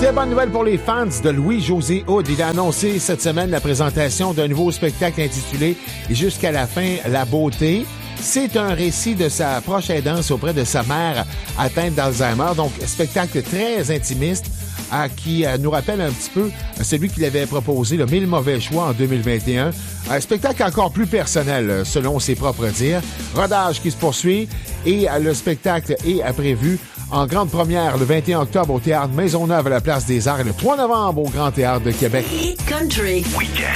Très bonne nouvelle pour les fans de Louis-José Hood. Il a annoncé cette semaine la présentation d'un nouveau spectacle intitulé « Et jusqu'à la fin, la beauté ». C'est un récit de sa proche aidance auprès de sa mère atteinte d'Alzheimer. Donc, spectacle très intimiste qui nous rappelle un petit peu celui qu'il avait proposé, le 1000 mauvais choix en 2021. Un spectacle encore plus personnel, selon ses propres dires. Rodage qui se poursuit et le spectacle est prévu en grande première le 21 octobre au Théâtre Maisonneuve à la Place des Arts et le 3 novembre au Grand Théâtre de Québec. Country.